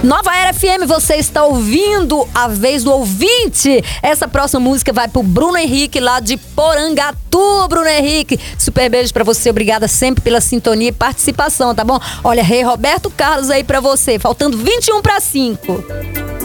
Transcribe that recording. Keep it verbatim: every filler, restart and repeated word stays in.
Nova Era F M, você está ouvindo a vez do ouvinte. Essa próxima música vai pro Bruno Henrique, lá de Porangatu. Bruno Henrique, super beijo pra você. Obrigada sempre pela sintonia e participação, tá bom? Olha, Rei Roberto Carlos aí pra você. Faltando vinte e um para cinco.